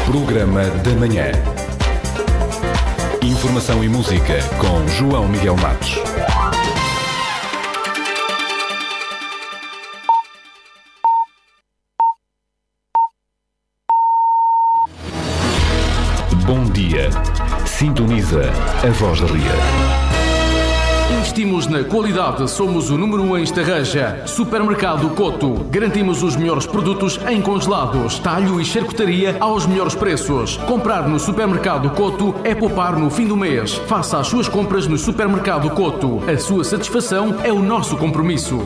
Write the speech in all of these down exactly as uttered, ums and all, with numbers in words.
Programa da Manhã. Informação e música com João Miguel Matos. Bom dia. Sintoniza a Voz da Ria. Investimos na qualidade, somos o número um em Estarreja. Supermercado Coto. Garantimos os melhores produtos em congelados, talho e charcutaria aos melhores preços. Comprar no Supermercado Coto é poupar no fim do mês. Faça as suas compras no Supermercado Coto. A sua satisfação é o nosso compromisso.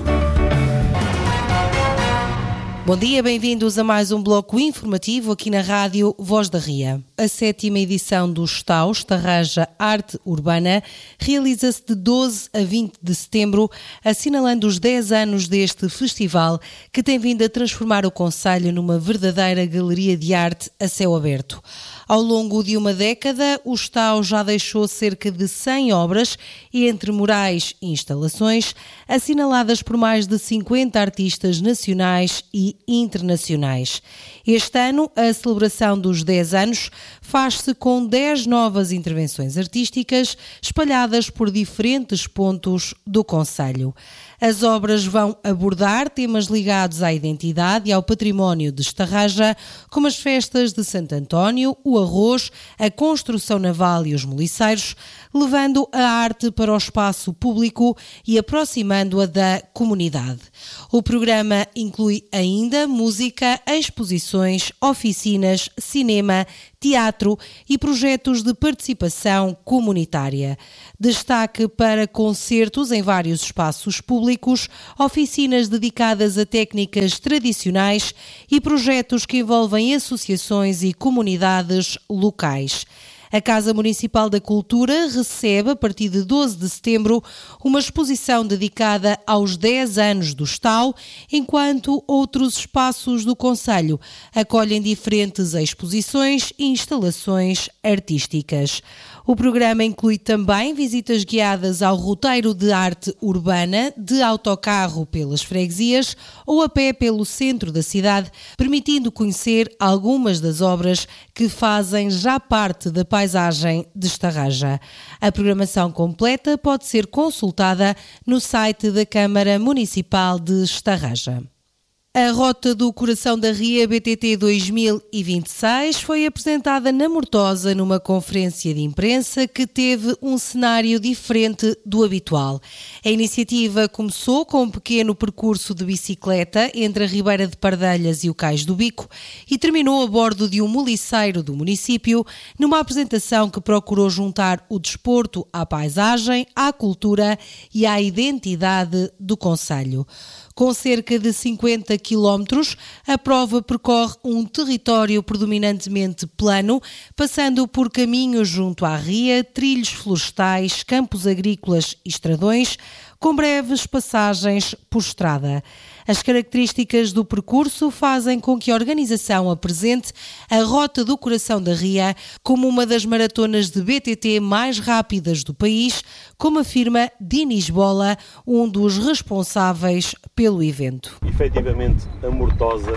Bom dia, bem-vindos a mais um bloco informativo aqui na Rádio Voz da Ria. A sétima edição do Estau, Estarreja Arte Urbana, realiza-se de doze a vinte de setembro, assinalando os dez anos deste festival que tem vindo a transformar o concelho numa verdadeira galeria de arte a céu aberto. Ao longo de uma década, o Estau já deixou cerca de cem obras e entre murais e instalações, assinaladas por mais de cinquenta artistas nacionais e internacionais. Este ano, a celebração dos dez anos faz-se com dez novas intervenções artísticas espalhadas por diferentes pontos do concelho. As obras vão abordar temas ligados à identidade e ao património de Estarreja, como as festas de Santo António, o arroz, a construção naval e os moliceiros, levando a arte para o espaço público e aproximando-a da comunidade. O programa inclui ainda música, exposições, oficinas, cinema, teatro e projetos de participação comunitária. Destaque para concertos em vários espaços públicos, oficinas dedicadas a técnicas tradicionais e projetos que envolvem associações e comunidades locais. A Casa Municipal da Cultura recebe, a partir de doze de setembro, uma exposição dedicada aos dez anos do Estau, enquanto outros espaços do concelho acolhem diferentes exposições e instalações artísticas. O programa inclui também visitas guiadas ao roteiro de arte urbana, de autocarro pelas freguesias ou a pé pelo centro da cidade, permitindo conhecer algumas das obras que fazem já parte da paisagem de Estarreja. A programação completa pode ser consultada no site da Câmara Municipal de Estarreja. A Rota do Coração da Ria B T T dois mil e vinte e seis foi apresentada na Mortosa numa conferência de imprensa que teve um cenário diferente do habitual. A iniciativa começou com um pequeno percurso de bicicleta entre a Ribeira de Pardelhas e o Cais do Bico e terminou a bordo de um moliceiro do município, numa apresentação que procurou juntar o desporto à paisagem, à cultura e à identidade do concelho. Com cerca de cinquenta quilómetros, a prova percorre um território predominantemente plano, passando por caminhos junto à ria, trilhos florestais, campos agrícolas e estradões, com breves passagens por estrada. As características do percurso fazem com que a organização apresente a Rota do Coração da Ria como uma das maratonas de B T T mais rápidas do país, como afirma Dinis Bola, um dos responsáveis pelo evento. Efetivamente, a Mortosa,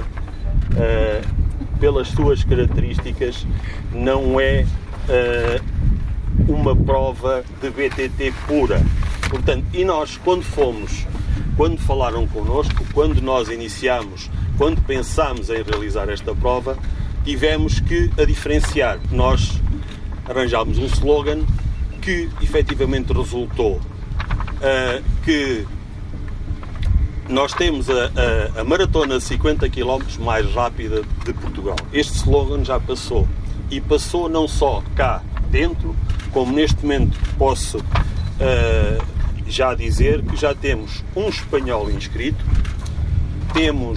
uh, pelas suas características, não é uh, uma prova de B T T pura. Portanto, e nós, quando fomos, quando falaram connosco, quando nós iniciamos, quando pensámos em realizar esta prova, tivemos que a diferenciar. Nós arranjámos um slogan que efetivamente resultou, uh, que nós temos a, a, a maratona de cinquenta quilómetros mais rápida de Portugal. Este slogan já passou. E passou não só cá dentro, como neste momento posso uh, já dizer que já temos um espanhol inscrito, temos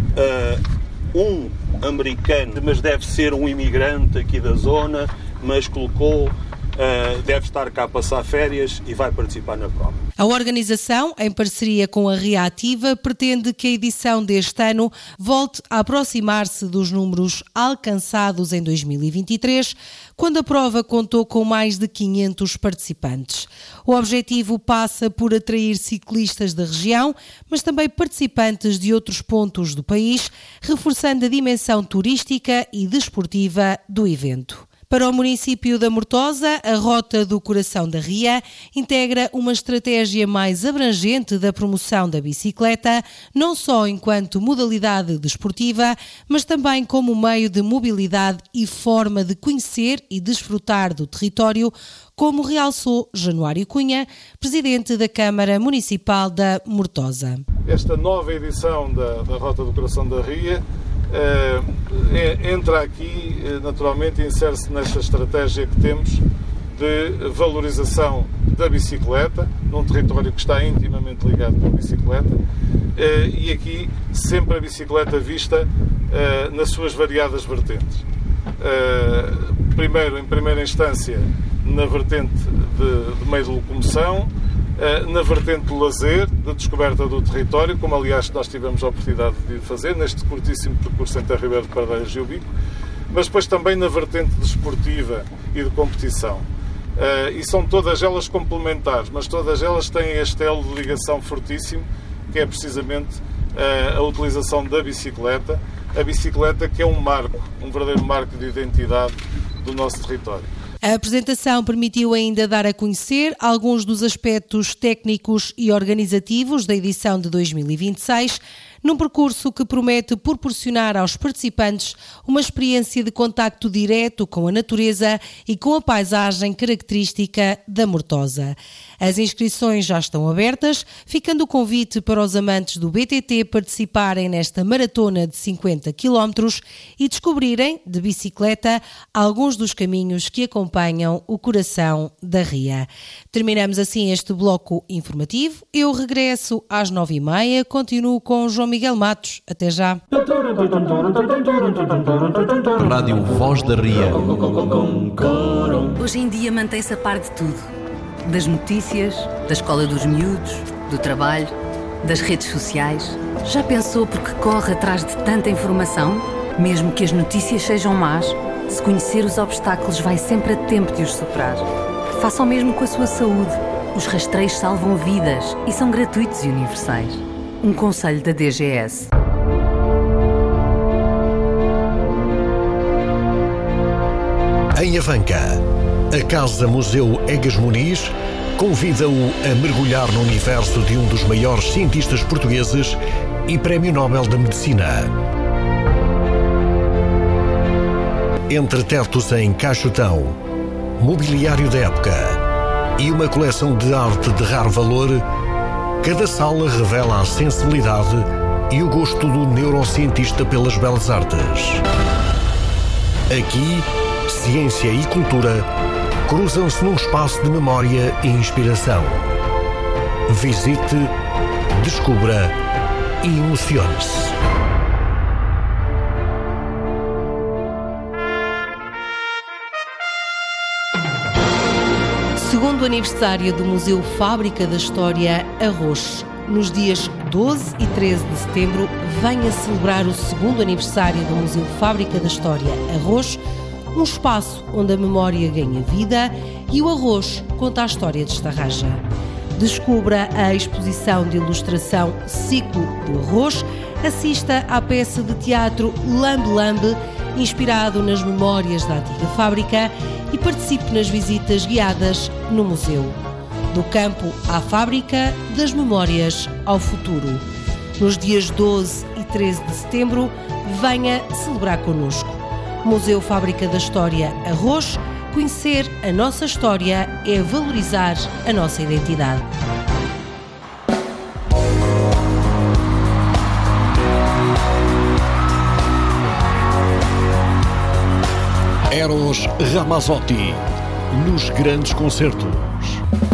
uh, um americano, mas deve ser um imigrante aqui da zona, mas colocou uh, deve estar cá a passar férias e vai participar na prova. A organização, em parceria com a Ria Ativa, pretende que a edição deste ano volte a aproximar-se dos números alcançados em dois mil e vinte e três, quando a prova contou com mais de quinhentos participantes. O objetivo passa por atrair ciclistas da região, mas também participantes de outros pontos do país, reforçando a dimensão turística e desportiva do evento. Para o município da Mortosa, a Rota do Coração da Ria integra uma estratégia mais abrangente da promoção da bicicleta, não só enquanto modalidade desportiva, mas também como meio de mobilidade e forma de conhecer e desfrutar do território, como realçou Januário Cunha, presidente da Câmara Municipal da Mortosa. Esta nova edição da, da Rota do Coração da Ria Uh, entra aqui, uh, naturalmente, insere-se nesta estratégia que temos de valorização da bicicleta, num território que está intimamente ligado com a bicicleta, uh, e aqui sempre a bicicleta vista uh, nas suas variadas vertentes. Uh, primeiro, em primeira instância, na vertente de, de meio de locomoção, na vertente de lazer, de descoberta do território, como aliás nós tivemos a oportunidade de fazer neste curtíssimo percurso entre a Ribeira de Pardeiras e o Bico, mas depois também na vertente desportiva e de competição. E são todas elas complementares, mas todas elas têm este elo de ligação fortíssimo, que é precisamente a utilização da bicicleta, a bicicleta que é um marco, um verdadeiro marco de identidade do nosso território. A apresentação permitiu ainda dar a conhecer alguns dos aspectos técnicos e organizativos da edição de dois mil e vinte e seis, num percurso que promete proporcionar aos participantes uma experiência de contacto direto com a natureza e com a paisagem característica da Mortosa. As inscrições já estão abertas, ficando o convite para os amantes do B T T participarem nesta maratona de cinquenta quilómetros e descobrirem, de bicicleta, alguns dos caminhos que acompanham o coração da Ria. Terminamos assim este bloco informativo. Eu regresso às nove e meia, continuo com João Miguel Matos. Até já. Rádio Voz da Ria. Hoje em dia mantém-se a par de tudo. Das notícias, da escola dos miúdos, do trabalho, das redes sociais. Já pensou porque corre atrás de tanta informação? Mesmo que as notícias sejam más, se conhecer os obstáculos vai sempre a tempo de os superar. Faça o mesmo com a sua saúde. Os rastreios salvam vidas e são gratuitos e universais. Um conselho da D G S. Em Avanca, a Casa-Museu Egas Muniz convida-o a mergulhar no universo de um dos maiores cientistas portugueses e Prémio Nobel da Medicina. Entre tetos em caixotão, mobiliário da época e uma coleção de arte de raro valor, cada sala revela a sensibilidade e o gosto do neurocientista pelas belas artes. Aqui, ciência e cultura cruzam-se num espaço de memória e inspiração. Visite, descubra e emocione-se. Segundo aniversário do Museu Fábrica da História, Arroz. Nos dias doze e treze de setembro, venha celebrar o segundo aniversário do Museu Fábrica da História, Arroz, um espaço onde a memória ganha vida e o arroz conta a história de Estarraja. Descubra a exposição de ilustração Ciclo do Arroz, assista à peça de teatro Lambe Lambe, inspirado nas memórias da antiga fábrica, e participe nas visitas guiadas no museu. Do campo à fábrica, das memórias ao futuro. Nos dias doze e treze de setembro, venha celebrar connosco. Museu Fábrica da História Arroz. Conhecer a nossa história é valorizar a nossa identidade. Eros Ramazzotti, nos grandes concertos.